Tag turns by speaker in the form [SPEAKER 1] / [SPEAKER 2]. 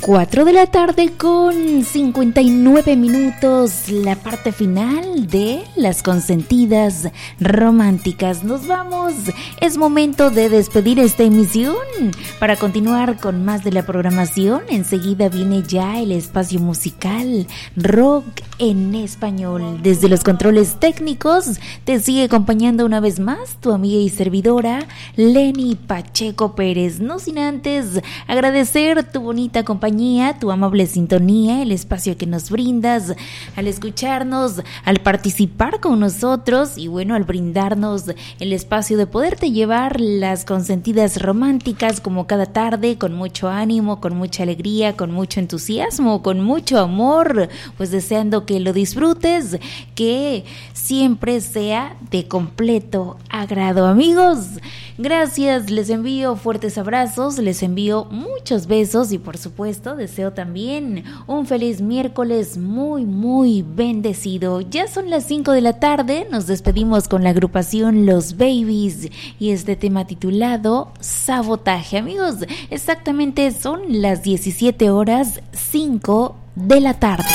[SPEAKER 1] 4 de la tarde con 59 minutos, la parte final de Las Consentidas Románticas. Nos vamos, es momento de despedir esta emisión para continuar con más de la programación. Enseguida viene ya el espacio musical Rock en Español. Desde los controles técnicos te sigue acompañando una vez más tu amiga y servidora Leni Pacheco Pérez. No sin antes agradecer tu bonita compañía, tu amable sintonía, el espacio que nos brindas al escucharnos, al participar con nosotros y bueno, al brindarnos el espacio de poderte llevar las consentidas románticas como cada tarde, con mucho ánimo, con mucha alegría, con mucho entusiasmo, con mucho amor, pues deseando que lo disfrutes, que siempre sea de completo agrado. Amigos, gracias, les envío fuertes abrazos, les envío muchos besos y por supuesto deseo también un feliz miércoles muy bendecido. Ya son las 5 de la tarde, nos despedimos con la agrupación Los Babies y este tema titulado Sabotaje. Amigos, exactamente son las 17:05 de la tarde.